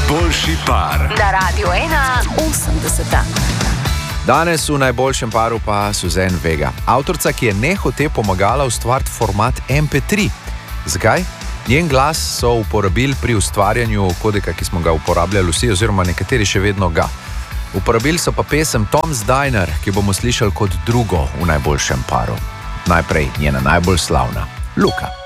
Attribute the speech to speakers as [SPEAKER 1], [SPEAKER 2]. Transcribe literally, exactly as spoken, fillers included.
[SPEAKER 1] Najboljši par.
[SPEAKER 2] Na Radiu ena osemdeseta.
[SPEAKER 3] Danes v najboljšem paru pa Suzanne Vega. Avtorica, ki je nehote pomagala ustvariti format em pe tri. Zakaj? Njen glas so uporabili pri ustvarjanju kodeka, ki smo ga uporabljali vsi, oziroma nekateri še vedno ga. Uporabili so pa pesem Tom's Diner, ki bomo slišali kot drugo v najboljšem paru. Najprej njena najbolj slavna, Luka.